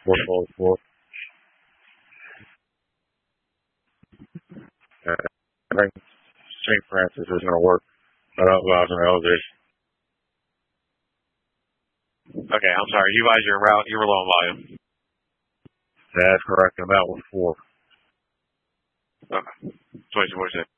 444. I think St. Francis is going to work. I don't know if elevation. Okay, I'm sorry. You guys are route. You were low on volume. That's correct. I'm out with 4. Okay. 2246.